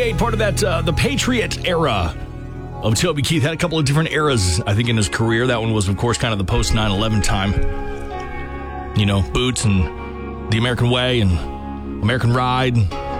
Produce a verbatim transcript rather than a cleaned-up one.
fifty-eight, part of that, uh, the Patriot era of Toby Keith. Had a couple of different eras, I think, in his career. That one was, of course, kind of the post nine eleven time. You know, Boots and The American Way and American Ride.